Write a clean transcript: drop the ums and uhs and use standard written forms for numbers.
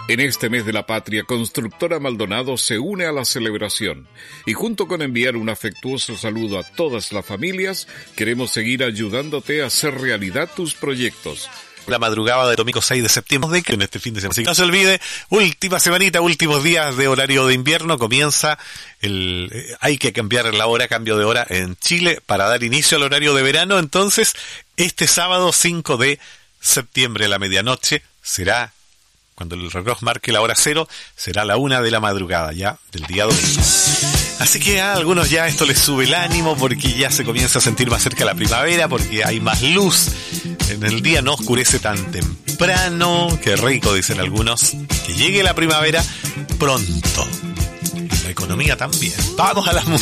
En este mes de la patria, Constructora Maldonado se une a la celebración y junto con enviar un afectuoso saludo a todas las familias, queremos seguir ayudándote a hacer realidad tus proyectos. La madrugada del domingo 6 de septiembre, en este fin de semana. No se olvide, última semanita, últimos días de horario de invierno, comienza hay que cambiar la hora, cambio de hora en Chile para dar inicio al horario de verano. Entonces, este sábado 5 de septiembre a la medianoche será, cuando el reloj marque la hora 0, será la 1 de la madrugada ya del día domingo. Así que a algunos ya esto les sube el ánimo porque ya se comienza a sentir más cerca la primavera, porque hay más luz. En el día no oscurece tan temprano. Qué rico, dicen algunos. Que llegue la primavera pronto. La economía también. Vamos a la música.